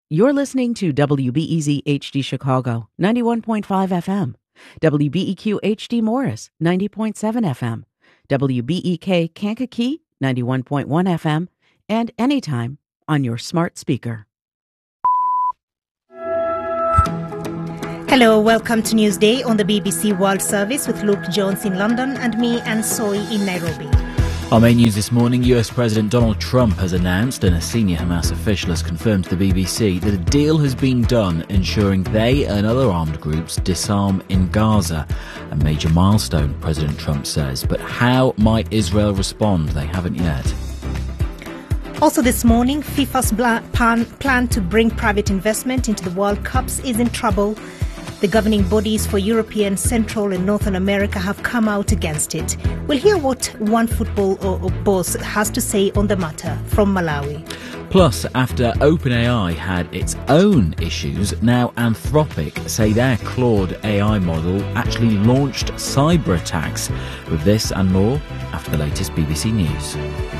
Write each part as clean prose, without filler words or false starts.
You're listening to WBEZ HD Chicago, 91.5 FM, WBEQ HD Morris, 90.7 FM, WBEK Kankakee, 91.1 FM, and anytime on your smart speaker. Hello, welcome to Newsday on the BBC World Service with Luke Jones in London and me, Anne Soy, in Nairobi. Our main news this morning, US President Donald Trump has announced, and a senior Hamas official has confirmed to the BBC, that a deal has been done ensuring they and other armed groups disarm in Gaza. A major milestone, President Trump says. But how might Israel respond? They haven't yet. Also this morning, FIFA's plan to bring private investment into the World Cups is in trouble. The governing bodies for European, Central and Northern America have come out against it. We'll hear what OneFootball boss has to say on the matter from Malawi. Plus, after OpenAI had its own issues, now Anthropic say their Claude AI model actually launched cyber attacks. With this and more, after the latest BBC News.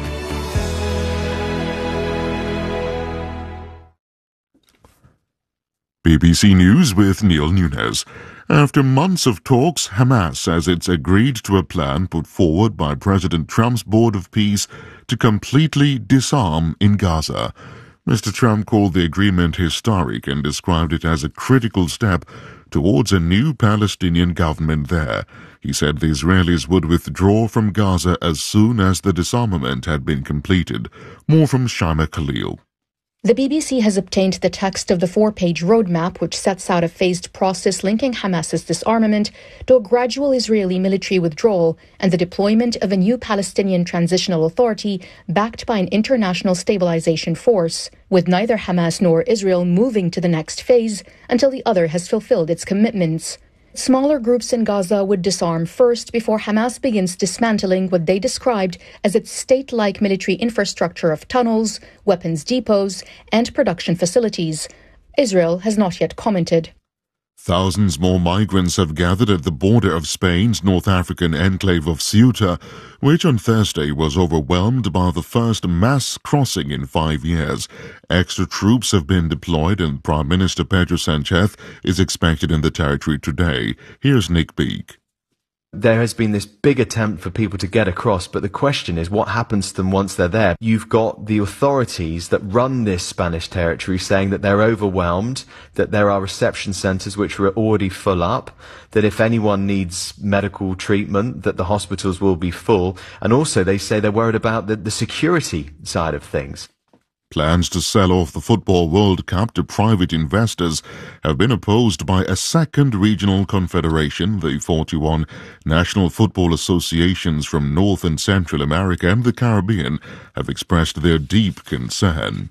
BBC News with Neil Nunes. After months of talks, Hamas says it's agreed to a plan put forward by President Trump's Board of Peace to completely disarm in Gaza. Mr. Trump called the agreement historic and described it as a critical step towards a new Palestinian government there. He said the Israelis would withdraw from Gaza as soon as the disarmament had been completed. More from Shaima Khalil. The BBC has obtained the text of the 4-page roadmap, which sets out a phased process linking Hamas's disarmament to a gradual Israeli military withdrawal and the deployment of a new Palestinian transitional authority backed by an international stabilization force, with neither Hamas nor Israel moving to the next phase until the other has fulfilled its commitments. Smaller groups in Gaza would disarm first before Hamas begins dismantling what they described as its state-like military infrastructure of tunnels, weapons depots, and production facilities. Israel has not yet commented. Thousands more migrants have gathered at the border of Spain's North African enclave of Ceuta, which on Thursday was overwhelmed by the first mass crossing in 5 years. Extra troops have been deployed and Prime Minister Pedro Sanchez is expected in the territory today. Here's Nick Beake. There has been this big attempt for people to get across, but the question is what happens to them once they're there. You've got the authorities that run this Spanish territory saying that they're overwhelmed, that there are reception centres which are already full up, that if anyone needs medical treatment, that the hospitals will be full, and also they say they're worried about the security side of things. Plans to sell off the Football World Cup to private investors have been opposed by a second regional confederation. The 41 national football associations from North and Central America and the Caribbean have expressed their deep concern.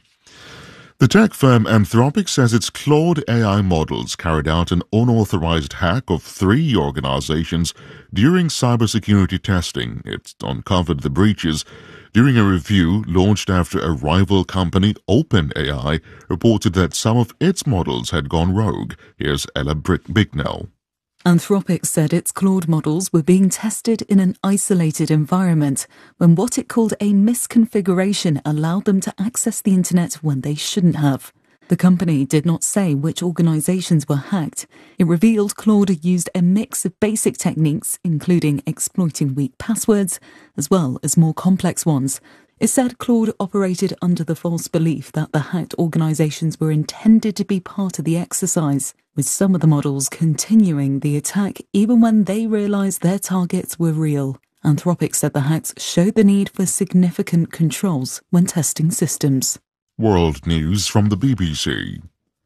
The tech firm Anthropic says its Claude AI models carried out an unauthorized hack of 3 organizations during cybersecurity testing. It uncovered the breaches during a review launched after a rival company, OpenAI, reported that some of its models had gone rogue. Here's Ella Bicknell. Anthropic said its Claude models were being tested in an isolated environment when what it called a misconfiguration allowed them to access the internet when they shouldn't have. The company did not say which organizations were hacked. It revealed Claude used a mix of basic techniques, including exploiting weak passwords, as well as more complex ones. It said Claude operated under the false belief that the hacked organizations were intended to be part of the exercise, with some of the models continuing the attack even when they realized their targets were real. Anthropic said the hacks showed the need for significant controls when testing systems. World news from the BBC.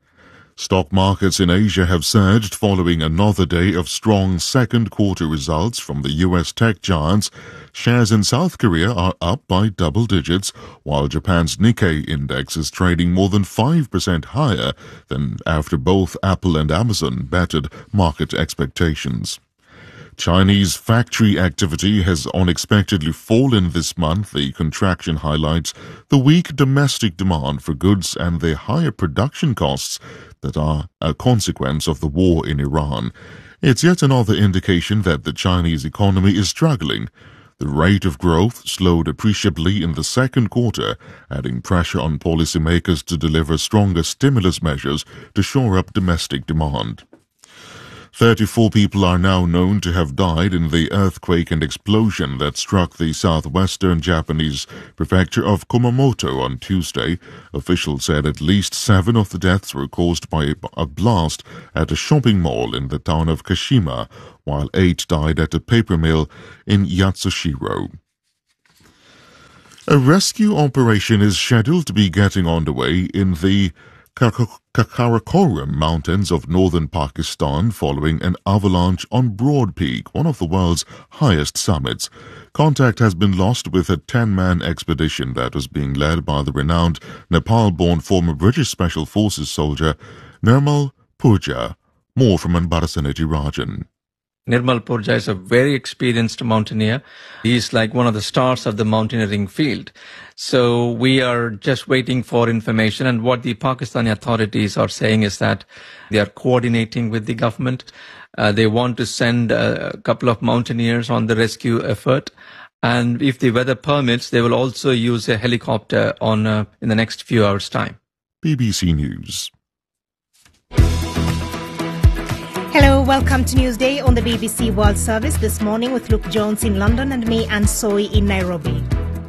Stock markets in Asia have surged following another day of strong second-quarter results from the US tech giants. Shares in South Korea are up by double digits, while Japan's Nikkei index is trading more than 5% higher than after both Apple and Amazon bettered market expectations. Chinese factory activity has unexpectedly fallen this month. The contraction highlights the weak domestic demand for goods and the higher production costs that are a consequence of the war in Iran. It's yet another indication that the Chinese economy is struggling. The rate of growth slowed appreciably in the second quarter, adding pressure on policymakers to deliver stronger stimulus measures to shore up domestic demand. 34 people are now known to have died in the earthquake and explosion that struck the southwestern Japanese prefecture of Kumamoto on Tuesday. Officials said at least 7 of the deaths were caused by a blast at a shopping mall in the town of Kashima, while 8 died at a paper mill in Yatsushiro. A rescue operation is scheduled to be getting underway in the Karakoram Mountains of northern Pakistan following an avalanche on Broad Peak, one of the world's highest summits. Contact has been lost with a 10-man expedition that was being led by the renowned Nepal-born former British Special Forces soldier Nirmal Purja. More from Anbarasaneti Rajan. Nirmal Purja is a very experienced mountaineer. He's like one of the stars of the mountaineering field. So we are just waiting for information, and what the Pakistani authorities are saying is that they are coordinating with the government. They want to send a couple of mountaineers on the rescue effort, and if the weather permits, they will also use a helicopter in the next few hours' time. BBC News. Hello, welcome to Newsday on the BBC World Service this morning with Luke Jones in London and me, Anne Soy, in Nairobi.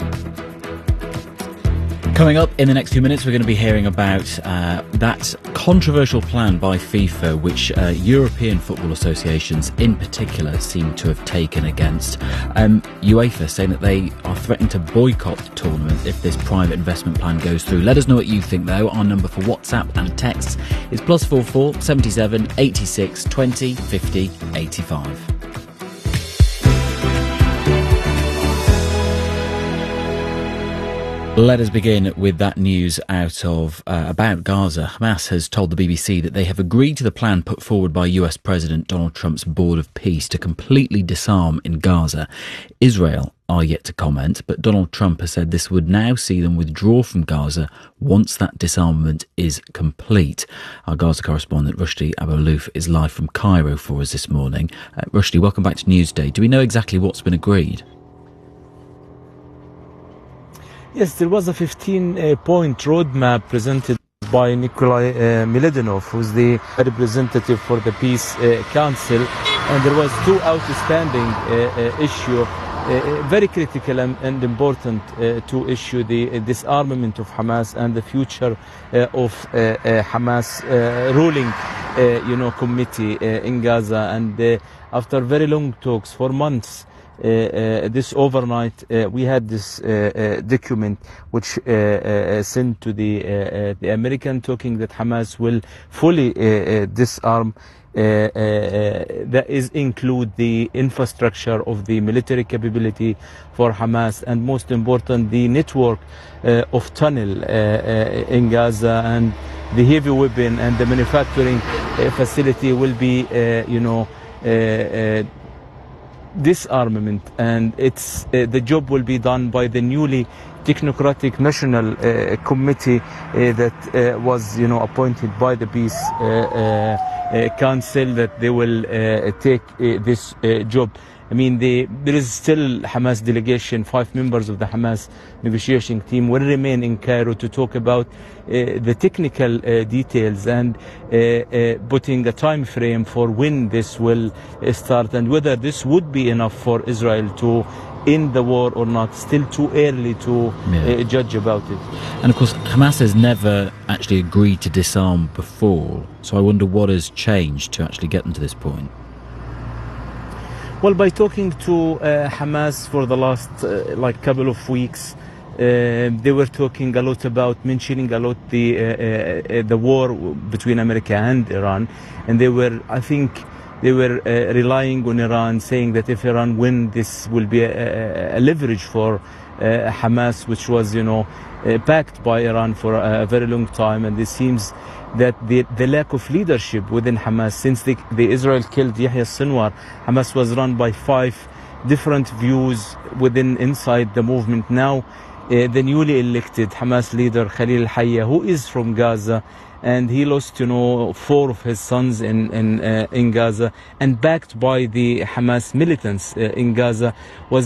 Coming up in the next few minutes, we're going to be hearing about that controversial plan by FIFA, which European football associations in particular seem to have taken against. UEFA saying that they are threatening to boycott the tournament if this private investment plan goes through. Let us know what you think, though. Our number for WhatsApp and texts is +44 77 86 20 50 85. Let us begin with that news out of about Gaza. Hamas has told the BBC that they have agreed to the plan put forward by US President Donald Trump's Board of Peace to completely disarm in Gaza. Israel are yet to comment, but Donald Trump has said this would now see them withdraw from Gaza once that disarmament is complete. Our Gaza correspondent Rushdie Abu-Alouf is live from Cairo for us this morning. Rushdie, welcome back to Newsday. Do we know exactly what's been agreed? Yes, there was a 15-point roadmap presented by Nikolai Miladinov, who's the representative for the Peace Council, and there was 2 outstanding issues, very critical and important to issue: the disarmament of Hamas and the future of Hamas ruling, committee in Gaza. And after very long talks for months, this overnight we had this document which sent to the American, talking that Hamas will fully disarm. That is include the infrastructure of the military capability for Hamas, and most important, the network of tunnel in Gaza, and the heavy weapon and the manufacturing facility will be disarmament, and it's the job will be done by the newly technocratic national committee that was appointed by the Peace Council, that they will take this job. I mean, there is still Hamas delegation. 5 members of the Hamas negotiation team will remain in Cairo to talk about the technical details and putting a time frame for when this will start, and whether this would be enough for Israel to end the war or not. Still too early to judge about it. And of course, Hamas has never actually agreed to disarm before, so I wonder what has changed to actually get them to this point. Well, by talking to Hamas for the last couple of weeks, they were talking a lot about, mentioning a lot the war between America and Iran, and they were relying on Iran, saying that if Iran win, this will be a leverage for Hamas, which was backed by Iran for a very long time. And it seems that the lack of leadership within Hamas, since the Israel killed Yahya Sinwar, Hamas was run by 5 different views inside the movement. Now the newly elected Hamas leader Khalil Hayya, who is from Gaza, and he lost 4 of his sons in Gaza, and backed by the Hamas militants in Gaza, was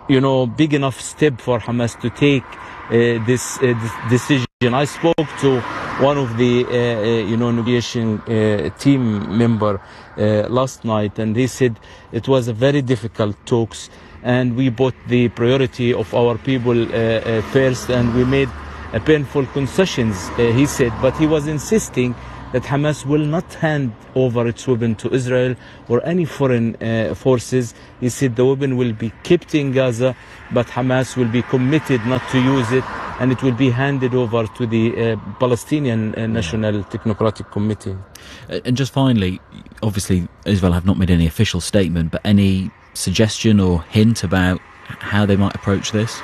big enough step for Hamas to take this decision. I spoke to one of the negotiation team member last night, and he said it was a very difficult talks, and we put the priority of our people first, and we made painful concessions, he said, but he was insisting that Hamas will not hand over its weapon to Israel or any foreign forces. He said the weapon will be kept in Gaza, but Hamas will be committed not to use it, and it will be handed over to the Palestinian National Technocratic Committee. And just finally, obviously Israel have not made any official statement, but any suggestion or hint about how they might approach this?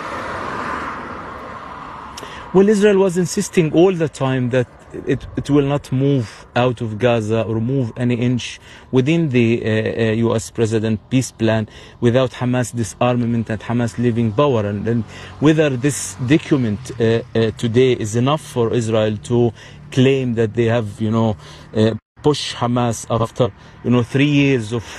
Well, Israel was insisting all the time that it will not move out of Gaza or move any inch within the U.S. President peace plan without Hamas disarmament and Hamas leaving power. And whether this document today is enough for Israel to claim that they have, push Hamas after 3 years of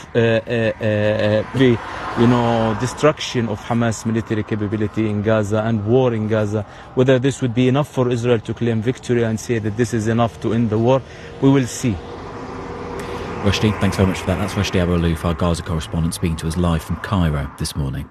destruction of Hamas military capability in Gaza and war in Gaza, whether this would be enough for Israel to claim victory and say that this is enough to end the war, we will see. Rushdie, thanks very much for that. That's Rushdie Abu-Alouf, our Gaza correspondent, speaking to us live from Cairo this morning.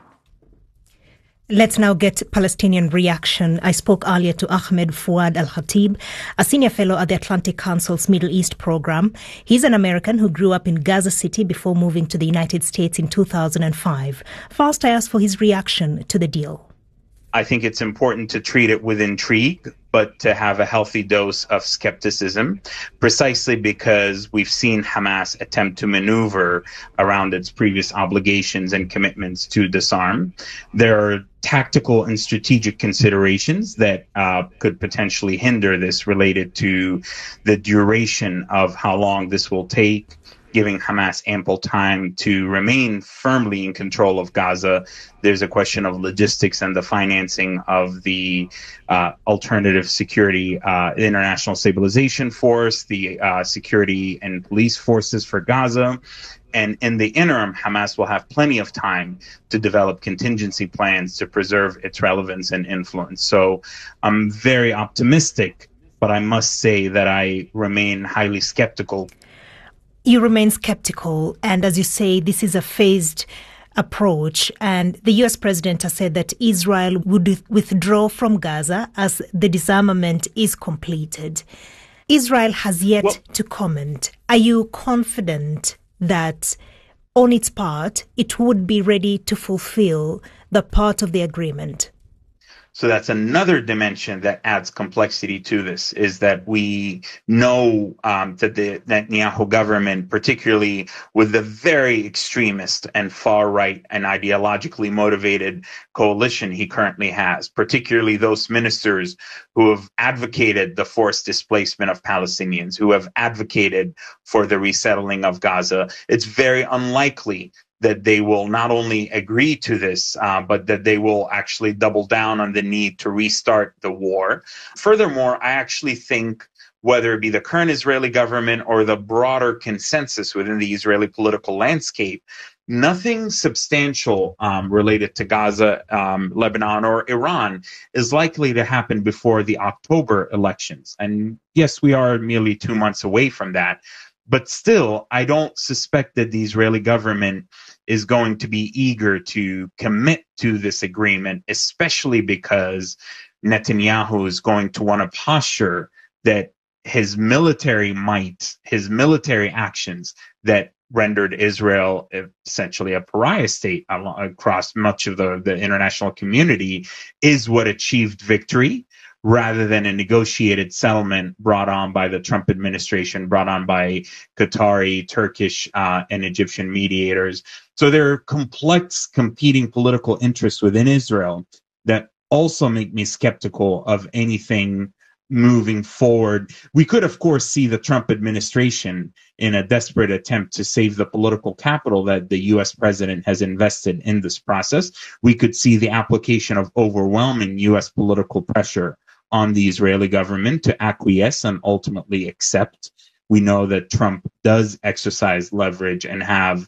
Let's now get Palestinian reaction. I spoke earlier to Ahmed Fouad Al-Khatib, a senior fellow at the Atlantic Council's Middle East program. He's an American who grew up in Gaza City before moving to the United States in 2005. First, I asked for his reaction to the deal. I think it's important to treat it with intrigue, but to have a healthy dose of skepticism, precisely because we've seen Hamas attempt to maneuver around its previous obligations and commitments to disarm. There are tactical and strategic considerations that could potentially hinder this, related to the duration of how long this will take, giving Hamas ample time to remain firmly in control of Gaza. There's a question of logistics and the financing of the alternative security, International Stabilization Force, the security and police forces for Gaza. And in the interim, Hamas will have plenty of time to develop contingency plans to preserve its relevance and influence. So I'm very optimistic, but I must say that I remain highly skeptical. You remain skeptical, and as you say, this is a phased approach, and the U.S. president has said that Israel would withdraw from Gaza as the disarmament is completed. Israel has yet to comment. Are you confident that on its part, it would be ready to fulfill the part of the agreement? So that's another dimension that adds complexity to this, is that we know that the Netanyahu government, particularly with the very extremist and far-right and ideologically motivated coalition he currently has, particularly those ministers who have advocated the forced displacement of Palestinians, who have advocated for the resettling of Gaza, it's very unlikely that they will not only agree to this, but that they will actually double down on the need to restart the war. Furthermore, I actually think whether it be the current Israeli government or the broader consensus within the Israeli political landscape, nothing substantial related to Gaza, Lebanon, or Iran is likely to happen before the October elections. And yes, we are merely 2 months away from that. But still, I don't suspect that the Israeli government is going to be eager to commit to this agreement, especially because Netanyahu is going to want to posture that his military might, his military actions that rendered Israel essentially a pariah state across much of the international community, is what achieved victory, rather than a negotiated settlement brought on by the Trump administration, brought on by Qatari, Turkish, and Egyptian mediators. So there are complex competing political interests within Israel that also make me skeptical of anything moving forward. We could, of course, see the Trump administration in a desperate attempt to save the political capital that the U.S. president has invested in this process. We could see the application of overwhelming U.S. political pressure on the Israeli government to acquiesce and ultimately accept. We know that Trump does exercise leverage and have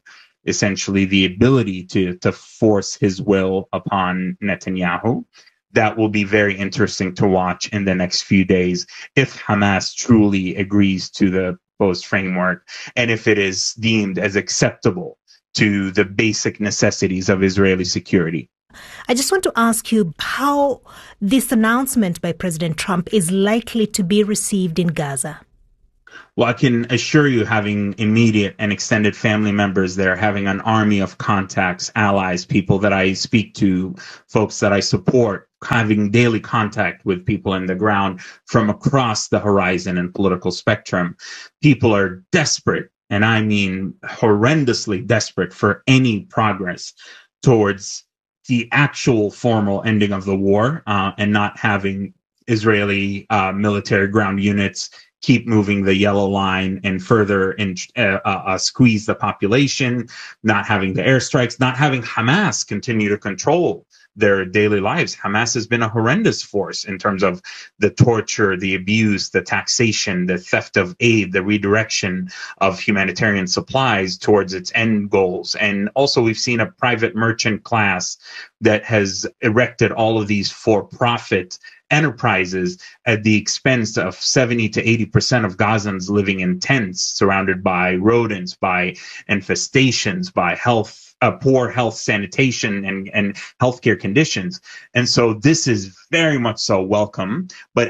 essentially the ability to force his will upon Netanyahu. That will be very interesting to watch in the next few days if Hamas truly agrees to the proposed framework and if it is deemed as acceptable to the basic necessities of Israeli security. I just want to ask you how this announcement by President Trump is likely to be received in Gaza. Well, I can assure you, having immediate and extended family members there, having an army of contacts, allies, people that I speak to, folks that I support, having daily contact with people on the ground from across the horizon and political spectrum, people are desperate, and I mean horrendously desperate for any progress towards the actual formal ending of the war and not having Israeli military ground units keep moving the yellow line and further squeeze the population, not having the airstrikes, not having Hamas continue to control their daily lives. Hamas has been a horrendous force in terms of the torture, the abuse, the taxation, the theft of aid, the redirection of humanitarian supplies towards its end goals. And also we've seen a private merchant class that has erected all of these for-profit enterprises at the expense of 70 to 80% of Gazans living in tents, surrounded by rodents, by infestations, by poor health sanitation and healthcare conditions. And so this is very much so welcome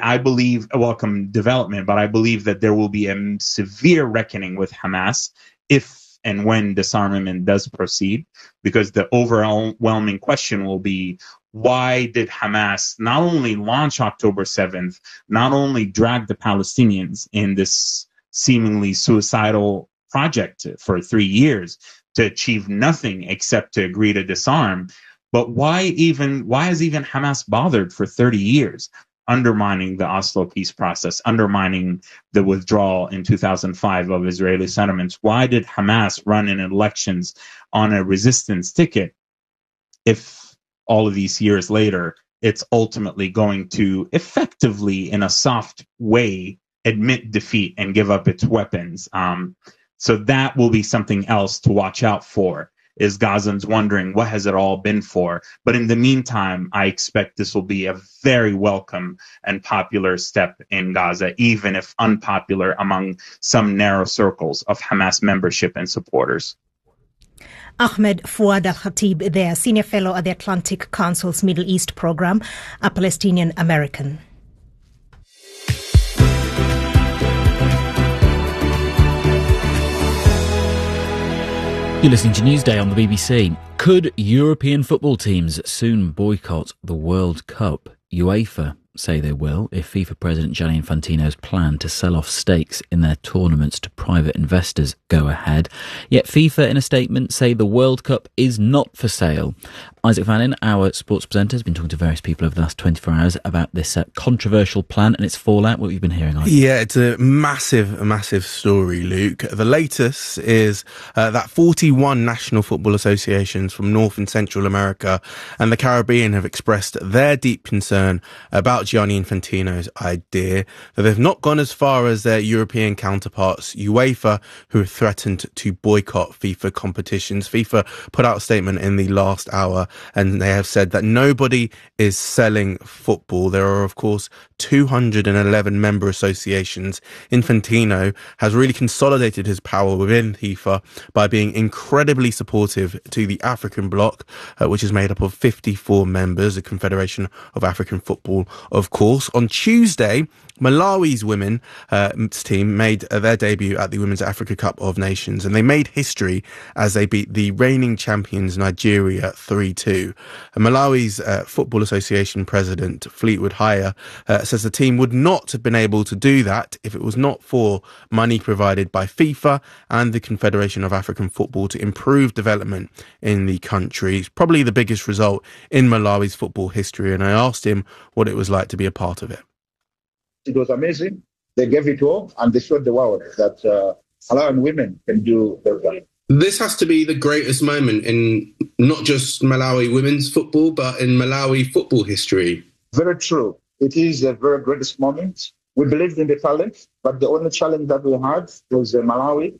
development, but I believe that there will be a severe reckoning with Hamas if and when disarmament does proceed, because the overwhelming question will be, why did Hamas not only launch October 7th, not only drag the Palestinians in this seemingly suicidal project for 3 years to achieve nothing except to agree to disarm, but why has even Hamas bothered for 30 years, undermining the Oslo peace process, undermining the withdrawal in 2005 of Israeli settlements? Why did Hamas run in elections on a resistance ticket if all of these years later, it's ultimately going to effectively, in a soft way, admit defeat and give up its weapons? So that will be something else to watch out for, is Gazans wondering, what has it all been for? But in the meantime, I expect this will be a very welcome and popular step in Gaza, even if unpopular among some narrow circles of Hamas membership and supporters. Ahmed Fouad Al-Khatib there, Senior Fellow at the Atlantic Council's Middle East Program, a Palestinian American. You're listening to Newsday on the BBC. Could European football teams soon boycott the World Cup? UEFA say they will if FIFA President Gianni Infantino's plan to sell off stakes in their tournaments to private investors go ahead. Yet FIFA, in a statement, say the World Cup is not for sale. Isaac Vannin, our sports presenter, has been talking to various people over the last 24 hours about this controversial plan and its fallout. What have you been hearing, Isaac? Yeah, it's a massive story, Luke. The latest is that 41 national football associations from North and Central America and the Caribbean have expressed their deep concern about Gianni Infantino's idea, that they've not gone as far as their European counterparts, UEFA, who have threatened to boycott FIFA competitions. FIFA put out a statement in the last hour and they have said that nobody is selling football. There are, of course, 211 member associations. Infantino has really consolidated his power within FIFA by being incredibly supportive to the African bloc, which is made up of 54 members, the Confederation of African Football, of course. On Tuesday, Malawi's women's team made their debut at the Women's Africa Cup of Nations, and they made history as they beat the reigning champions Nigeria 3-2. Malawi's Football Association president, Fleetwood Hire, says the team would not have been able to do that if it was not for money provided by FIFA and the Confederation of African Football to improve development in the country. It's probably the biggest result in Malawi's football history, and I asked him what it was like to be a part of it. It was amazing. They gave it all and they showed the world that Malawian women can do their job. This has to be the greatest moment in not just Malawi women's football, but in Malawi football history. Very true. It is the very greatest moment. We believed in the talent, but the only challenge that we had was Malawi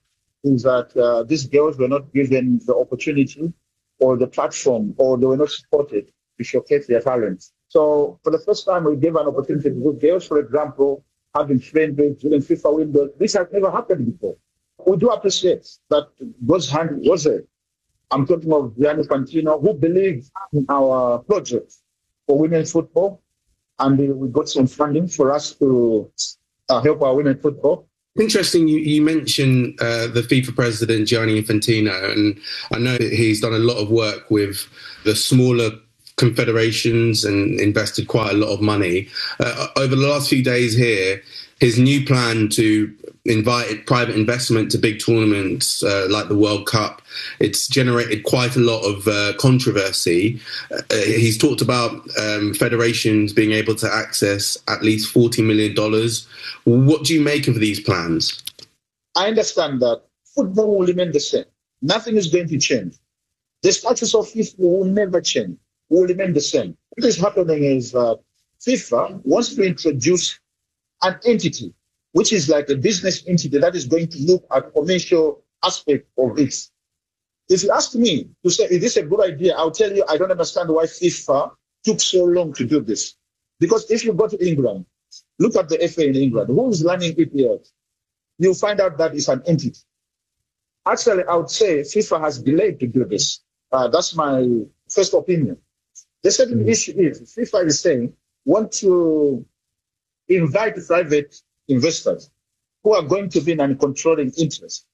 is that these girls were not given the opportunity or the platform, or they were not supported to showcase their talents. So for the first time, we gave an opportunity to girls, for example, having friendly during FIFA window. This has never happened before. We do appreciate that God's hand was there. I'm talking of Gianni Infantino, who believed in our project for women's football, and we got some funding for us to help our women's football. Interesting, you mentioned the FIFA president, Gianni Infantino, and I know that he's done a lot of work with the smaller confederations and invested quite a lot of money. Over the last few days here, his new plan to invite private investment to big tournaments like the World Cup, it's generated quite a lot of controversy. He's talked about federations being able to access at least $40 million. What do you make of these plans? I understand that football will remain the same. Nothing is going to change. The status of FIFA will never change. Will remain the same. What is happening is FIFA wants to introduce an entity, which is like a business entity that is going to look at commercial aspect of it. If you ask me to say, is this a good idea? I'll tell you, I don't understand why FIFA took so long to do this. Because if you go to England, look at the FA in England, who is running EPL? You'll find out that it's an entity. Actually, I would say FIFA has delayed to do this. That's my first opinion. The second issue is FIFA is saying, want to invite private investors who are going to be in a controlling interest.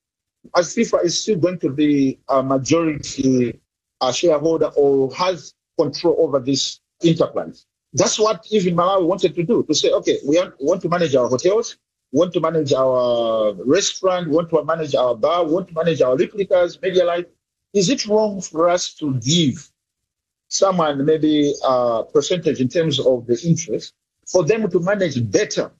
As FIFA is still going to be a majority shareholder or has control over this enterprise. That's what even Malawi wanted to do, to say, okay, we want to manage our hotels, want to manage our restaurant, want to manage our bar, want to manage our replicas, media life. Is it wrong for us to give someone maybe a percentage in terms of the interest for them to manage better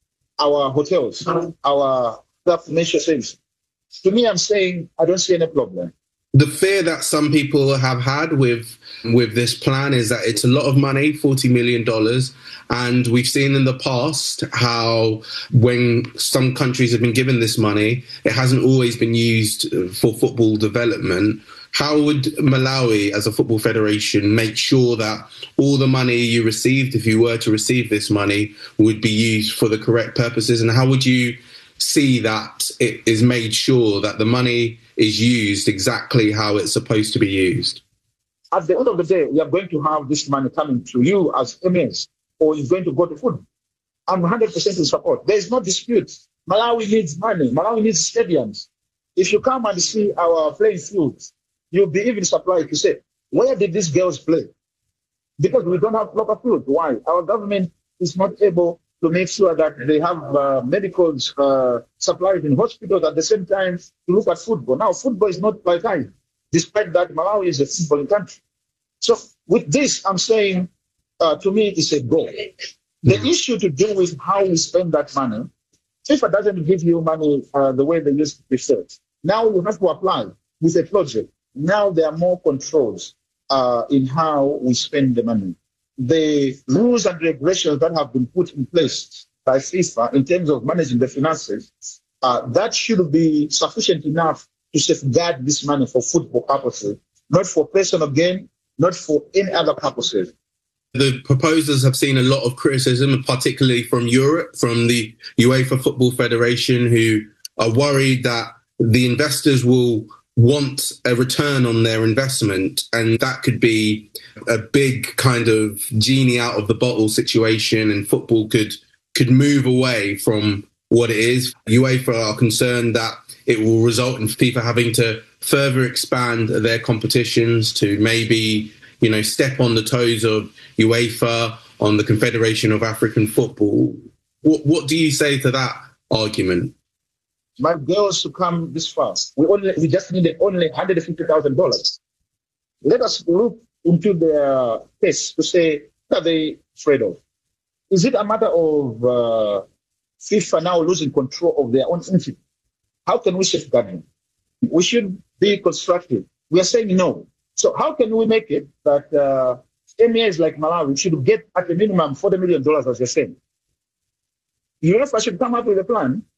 our hotels, our nature service? To me, I'm saying I don't see any problem. The fear that some people have had with this plan is that it's a lot of money, $40 million. And we've seen in the past how when some countries have been given this money, it hasn't always been used for football development. How would Malawi, as a football federation, make sure that all the money you received, if you were to receive this money, would be used for the correct purposes? And how would you see that it is made sure that the money is used exactly how it's supposed to be used? At the end of the day, we are going to have this money coming to you as MS, or it's going to go to food. I'm 100% in support. There is no dispute. Malawi needs money. Malawi needs stadiums. If you come and see our playing fields, you'll be even surprised to say, where did these girls play? Because we don't have proper food. Why? Our government is not able to make sure that they have medical supplies in hospitals at the same time to look at football. Now, football is not prioritized, despite that Malawi is a footballing country. So with this, I'm saying, to me, it's a goal. The issue to do with how we spend that money, FIFA doesn't give you money the way they used to before. Now you have to apply with a project. Now there are more controls in how we spend the money. The rules and regulations that have been put in place by FIFA in terms of managing the finances, that should be sufficient enough to safeguard this money for football purposes, not for personal gain, not for any other purposes. The proposals have seen a lot of criticism, particularly from Europe, from the UEFA Football Federation, who are worried that the investors will want a return on their investment, and that could be a big kind of genie out of the bottle situation, and football could move away from what it is. UEFA are concerned that it will result in FIFA having to further expand their competitions to maybe, step on the toes of UEFA, on the Confederation of African Football. What do you say to that argument? My girls to come this far, we just needed only $150,000. Let us look into their case to say, what are they afraid of? Is it a matter of FIFA now losing control of their own entity? How can we safeguard them? We should be constructive. We are saying no. So how can we make it that MEAs like Malawi should get at a minimum $40 million, as you're saying? UEFA should come up with a plan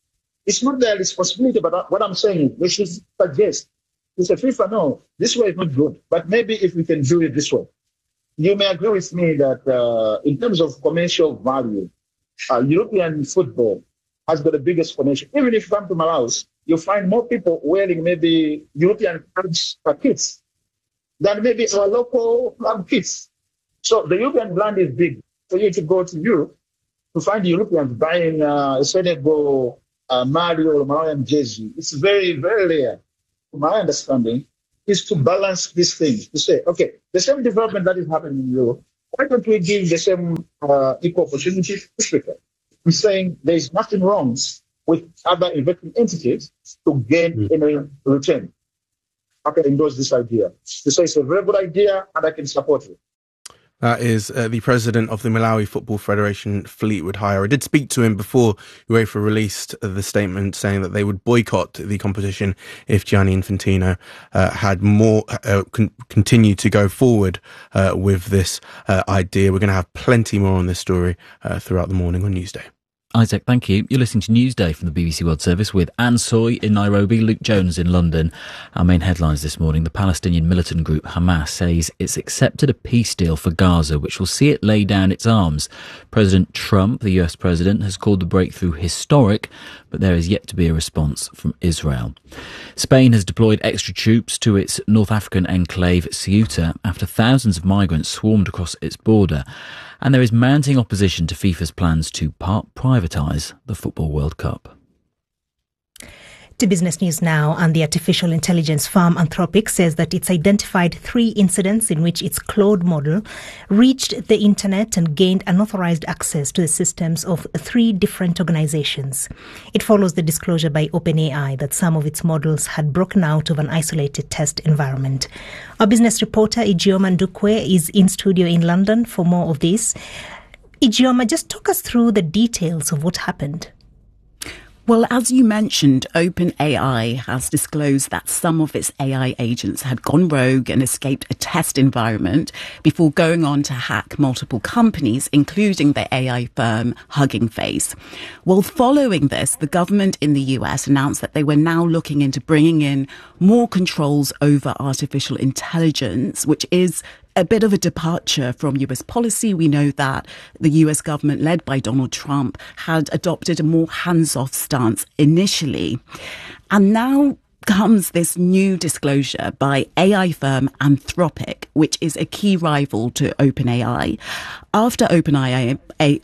It's not their responsibility, but what I'm saying is they should suggest. They say, FIFA, no, this way is not good, but maybe if we can do it this way. You may agree with me that in terms of commercial value, European football has got the biggest commercial. Even if you come to Malawi, you'll find more people wearing maybe European kits than maybe our local club kits. So the European brand is big. For you to go to Europe to find Europeans buying a Senegal, Mario, or Malawian jersey, it's very, very rare. My understanding is to balance these things, to say, okay, the same development that is happening in Europe, why don't we give the same equal opportunity to Africa? I'm saying there is nothing wrong with other investing entities to gain any return. I can endorse this idea. To say it's a very good idea and I can support it. That is the president of the Malawi Football Federation, Fleetwood Hire. I did speak to him before UEFA released the statement saying that they would boycott the competition if Gianni Infantino had more continue to go forward with this idea. We're going to have plenty more on this story throughout the morning on Newsday. Isaac, thank you. You're listening to Newsday from the BBC World Service with Anne Soy in Nairobi, Luke Jones in London. Our main headlines this morning: the Palestinian militant group Hamas says it's accepted a peace deal for Gaza, which will see it lay down its arms. President Trump, the US president, has called the breakthrough historic, but there is yet to be a response from Israel. Spain has deployed extra troops to its North African enclave Ceuta after thousands of migrants swarmed across its border. And there is mounting opposition to FIFA's plans to part privatise the Football World Cup. To business news now, and the artificial intelligence firm Anthropic says that it's identified 3 incidents in which its Claude model reached the internet and gained unauthorized access to the systems of 3 different organizations. It follows the disclosure by OpenAI that some of its models had broken out of an isolated test environment. Our business reporter Ijeoma Ndukwe is in studio in London for more of this. Ijeoma, just talk us through the details of what happened. Well, as you mentioned, OpenAI has disclosed that some of its AI agents had gone rogue and escaped a test environment before going on to hack multiple companies, including the AI firm Hugging Face. Well, following this, the government in the US announced that they were now looking into bringing in more controls over artificial intelligence, which is a bit of a departure from US policy. We know that the US government, led by Donald Trump, had adopted a more hands-off stance initially. And now comes this new disclosure by AI firm Anthropic, which is a key rival to OpenAI. After OpenAI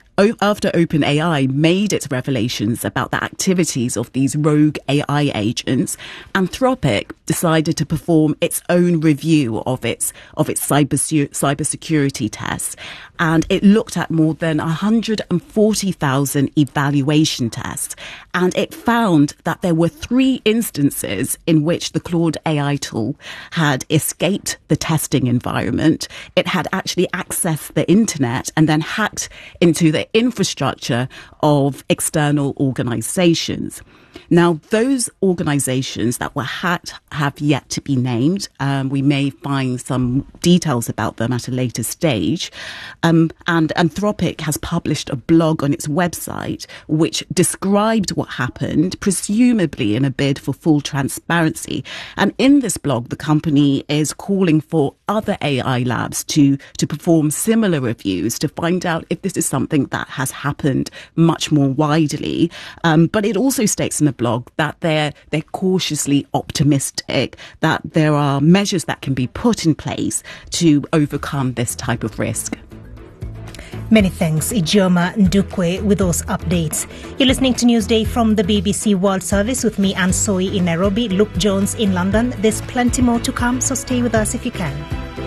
made its revelations about the activities of these rogue AI agents, Anthropic decided to perform its own review of its cybersecurity tests, and it looked at more than 140,000 evaluation tests, and it found that there were 3 instances in which the Claude AI tool had escaped the testing environment. It had actually accessed the internet and then hacked into the infrastructure of external organizations. Now, those organizations that were hacked have yet to be named. We may find some details about them at a later stage. And Anthropic has published a blog on its website which described what happened, presumably in a bid for full transparency. And in this blog, the company is calling for other AI labs to perform similar reviews to find out if this is something that has happened much more widely. But it also states in the blog that they're cautiously optimistic that there are measures that can be put in place to overcome this type of risk. Many thanks, Ijeoma Ndukwe, with those updates. You're listening to Newsday from the BBC World Service with me, Anne Soy, in Nairobi, Luke Jones in London. There's plenty more to come, so stay with us if you can.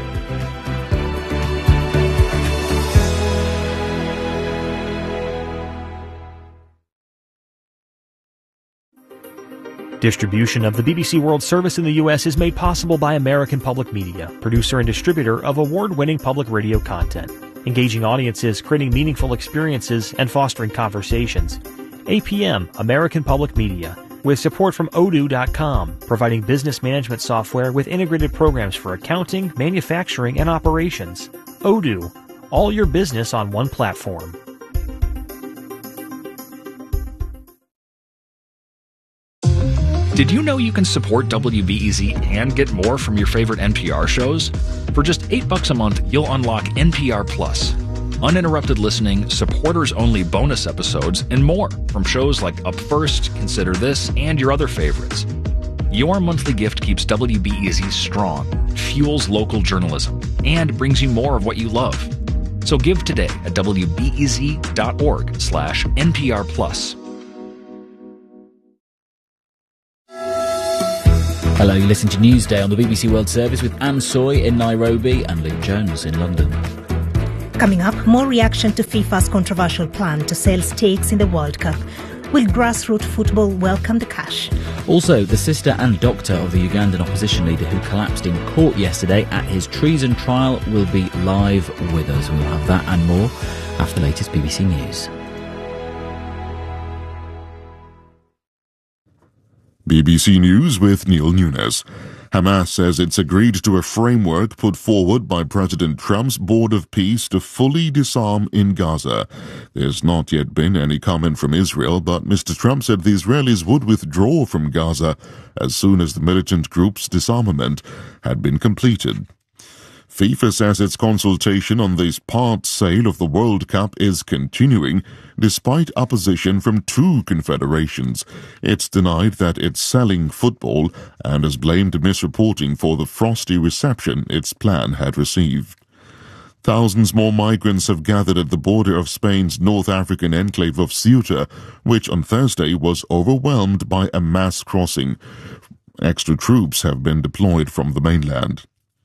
Distribution of the BBC World Service in the U.S. is made possible by American Public Media, producer and distributor of award-winning public radio content, engaging audiences, creating meaningful experiences, and fostering conversations. APM, American Public Media, with support from Odoo.com, providing business management software with integrated programs for accounting, manufacturing, and operations. Odoo, all your business on one platform. Did you know you can support WBEZ and get more from your favorite NPR shows? For just $8 a month, you'll unlock NPR Plus, uninterrupted listening, supporters-only bonus episodes, and more from shows like Up First, Consider This, and your other favorites. Your monthly gift keeps WBEZ strong, fuels local journalism, and brings you more of what you love. So give today at WBEZ.org/NPR Plus. Hello, you listen to Newsday on the BBC World Service with Anne Soy in Nairobi and Luke Jones in London. Coming up, more reaction to FIFA's controversial plan to sell stakes in the World Cup. Will grassroots football welcome the cash? Also, the sister and doctor of the Ugandan opposition leader who collapsed in court yesterday at his treason trial will be live with us. We'll have that and more after the latest BBC News. BBC News with Neil Nunes. Hamas says it's agreed to a framework put forward by President Trump's Board of Peace to fully disarm in Gaza. There's not yet been any comment from Israel, but Mr. Trump said the Israelis would withdraw from Gaza as soon as the militant group's disarmament had been completed. FIFA says its consultation on this part sale of the World Cup is continuing, despite opposition from two confederations. It's denied that it's selling football and has blamed misreporting for the frosty reception its plan had received. Thousands more migrants have gathered at the border of Spain's North African enclave of Ceuta, which on Thursday was overwhelmed by a mass crossing. Extra troops have been deployed from the mainland.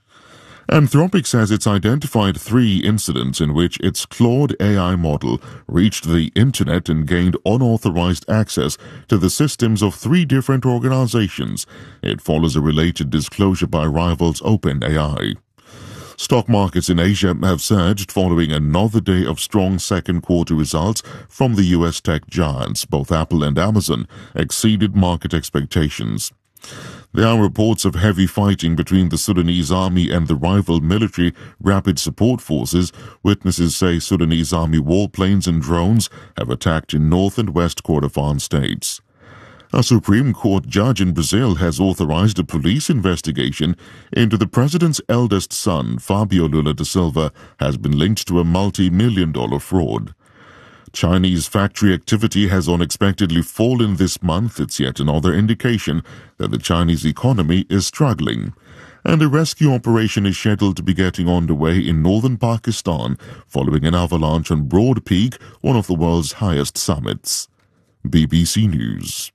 Anthropic says it's identified 3 incidents in which its Claude AI model reached the internet and gained unauthorized access to the systems of 3 different organizations. It follows a related disclosure by rivals OpenAI. Stock markets in Asia have surged following another day of strong second quarter results from the US tech giants. Both Apple and Amazon exceeded market expectations. There are reports of heavy fighting between the Sudanese army and the rival military Rapid Support Forces. Witnesses say Sudanese army warplanes and drones have attacked in North and West Kordofan states. A Supreme Court judge in Brazil has authorized a police investigation into the president's eldest son, Fabio Lula da Silva, has been linked to a multi-million-dollar fraud. Chinese factory activity has unexpectedly fallen this month. It's yet another indication that the Chinese economy is struggling. And a rescue operation is scheduled to be getting underway in northern Pakistan following an avalanche on Broad Peak, one of the world's highest summits. BBC News.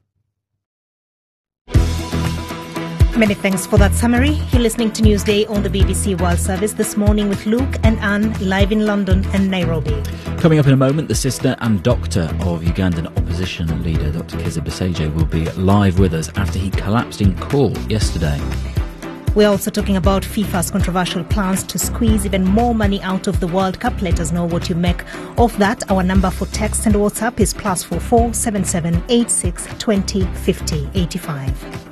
Many thanks for that summary. You're listening to Newsday on the BBC World Service this morning with Luke and Anne live in London and Nairobi. Coming up in a moment, the sister and doctor of Ugandan opposition leader Dr. Kizza Besigye will be live with us after he collapsed in court yesterday. We're also talking about FIFA's controversial plans to squeeze even more money out of the World Cup. Let us know what you make of that. Our number for text and WhatsApp is +44 77 86 20 50 85.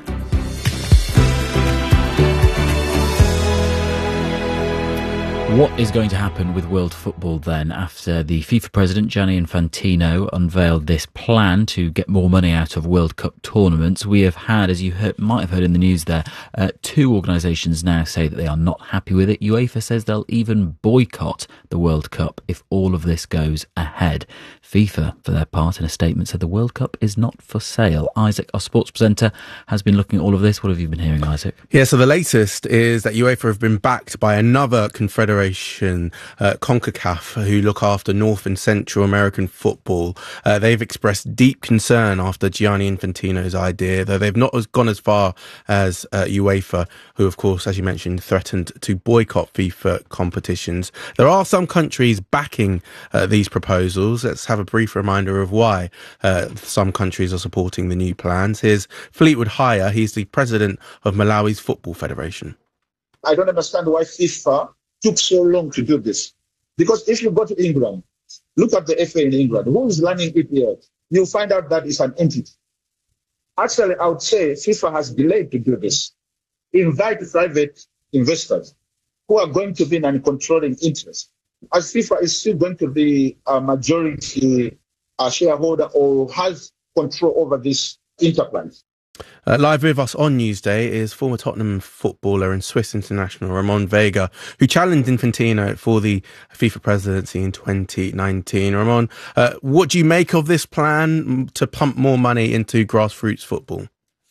What is going to happen with world football then after the FIFA president Gianni Infantino unveiled this plan to get more money out of World Cup tournaments? We have had, as you might have heard in the news there, 2 organisations now say that they are not happy with it. UEFA says they'll even boycott the World Cup if all of this goes ahead. FIFA, for their part, in a statement said the World Cup is not for sale. Isaac, our sports presenter, has been looking at all of this. What have you been hearing, Isaac? Yeah, so the latest is that UEFA have been backed by another confederation, CONCACAF, who look after North and Central American football. They've expressed deep concern after Gianni Infantino's idea, though they've not gone as far as UEFA, who, of course, as you mentioned, threatened to boycott FIFA competitions. There are some countries backing these proposals. Let's have a brief reminder of why some countries are supporting the new plans. Here's Fleetwood Hire. He's the president of Malawi's Football Federation. I don't understand why FIFA took so long to do this. Because if you go to England, look at the FA in England, who is running EPL, you'll find out that it's an entity. Actually, I would say FIFA has delayed to do this. Invite private investors who are going to be in a controlling interest. As FIFA is still going to be a majority shareholder or has control over this enterprise. Live with us on Newsday is former Tottenham footballer and Swiss international Ramon Vega, who challenged Infantino for the FIFA presidency in 2019. Ramon, what do you make of this plan to pump more money into grassroots football?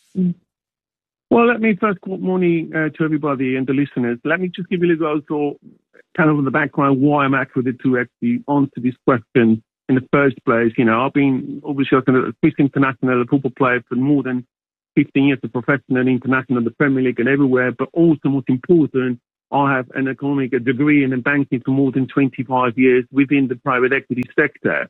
Well, let me first good morning to everybody and the listeners. Let me just give you a little also kind of in the background why I'm accredited to actually answer this question in the first place. You know, I've been obviously a Swiss international football player for more than 15 years, a professional, international, in the Premier League and everywhere. But also, most important, I have an economic degree in banking for more than 25 years within the private equity sector.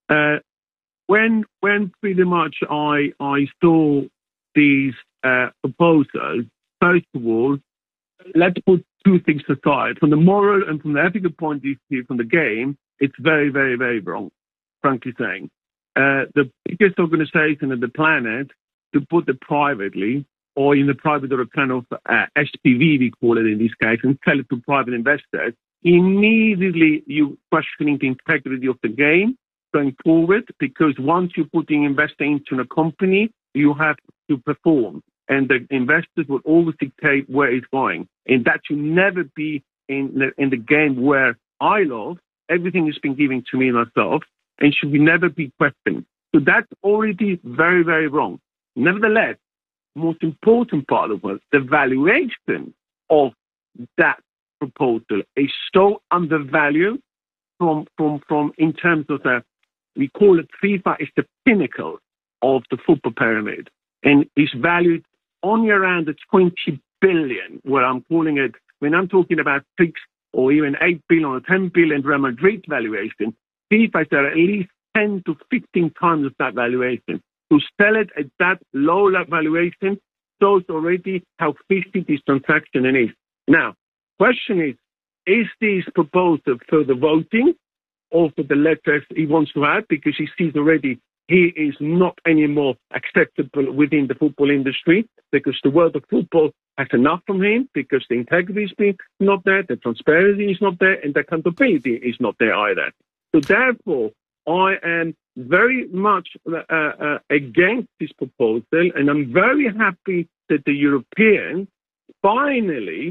When pretty much I saw these proposals, first of all, let's put two things aside. From the moral and from the ethical point of view, from the game, it's very, very, very wrong, frankly saying. The biggest organization on the planet, to put it privately, or in the private or a kind of SPV, we call it in this case, and sell it to private investors, immediately you're questioning the integrity of the game going forward, because once you're putting investing into a company, you have to perform. And the investors will always dictate where it's going. And that should never be in the game where I love. Everything has been given to me myself and should never be questioned. So that's already very, very wrong. Nevertheless, most important part of it, the valuation of that proposal is so undervalued from in terms of we call it FIFA is the pinnacle of the football pyramid, and is valued only around the 20 billion, where I'm calling it, when I'm talking about 6 or even 8 billion or 10 billion Real Madrid valuation, FIFA is at least 10 to 15 times that valuation. To sell it at that low valuation shows already how fishy this transaction is. Now, question is this proposal for the voting or for the letters he wants to have, because he sees already he is not anymore acceptable within the football industry, because the world of football has enough from him, because the integrity is not there, the transparency is not there, and the accountability is not there either. So therefore, I am very much against this proposal, and I'm very happy that the Europeans finally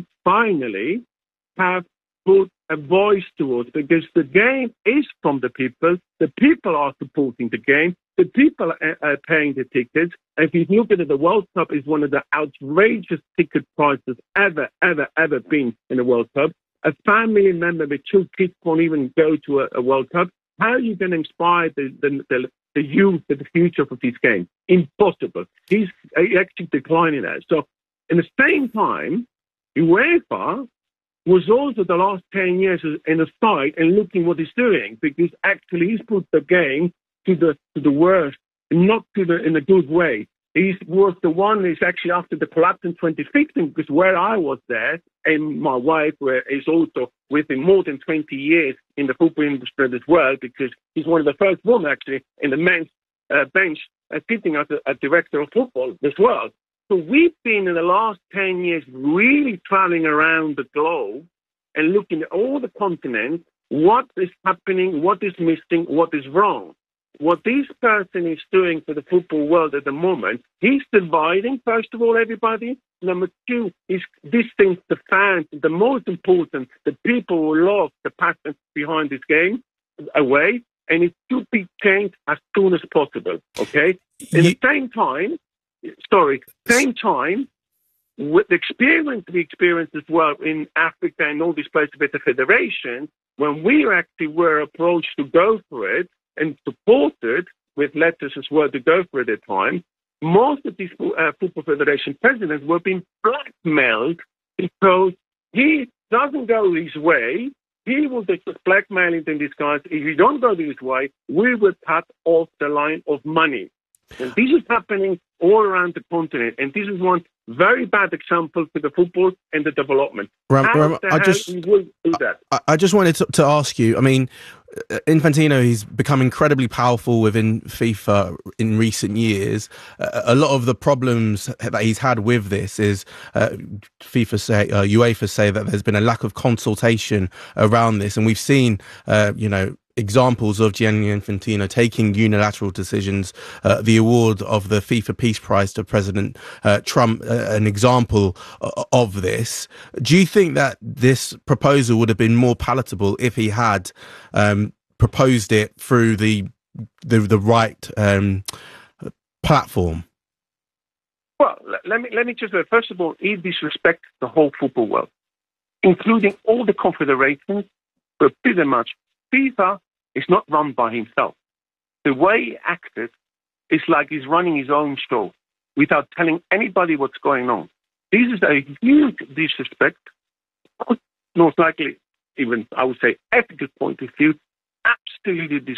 have put a voice to us, because the game is from the people are supporting the game, the people are paying the tickets. And if you look at it, the World Cup is one of the outrageous ticket prices ever been in a World Cup. A family member with 2 kids can't even go to a World Cup. How are you going to inspire the youth for the future of this game? Impossible. He's actually declining that. So, in the same time, UEFA was also the last 10 years in the side and looking what he's doing, because actually he's put the game to the worst, not in a good way. He was the one who's actually after the collapse in 2015, because where I was there, and my wife is also within more than 20 years in the football industry as well, because he's one of the first women actually in the men's bench sitting as a director of football as well. So we've been in the last 10 years really traveling around the globe and looking at all the continents, what is happening, what is missing, what is wrong. What this person is doing for the football world at the moment, he's dividing, first of all, everybody. Number two, is distancing the fans, the most important, the people who love the passion behind this game away, and it should be changed as soon as possible, okay? At the same time, with the experience we experienced as well in Africa and all these places with the federation, when we actually were approached to go for it, and supported with letters as well to go for it at the time, most of these Football Federation presidents were being blackmailed because he doesn't go his way. He will just blackmail it in this guise. If you don't go this way, we will cut off the line of money. And this is happening all around the continent. And this is one very bad example for the football and the development. I just wanted to ask you, I mean, Infantino, he's become incredibly powerful within FIFA in recent years. A lot of the problems that he's had with this is UEFA say that there's been a lack of consultation around this. And we've seen, examples of Gianni Infantino taking unilateral decisions, the award of the FIFA Peace Prize to President Trump, an example of this. Do you think that this proposal would have been more palatable if he had proposed it through the right platform? Well, let me just say, first of all, he disrespects the whole football world, including all the confederations, but pretty much FIFA is not run by himself. The way he acted is like he's running his own show without telling anybody what's going on. This is a huge disrespect, most likely even, I would say, ethical point of view, absolutely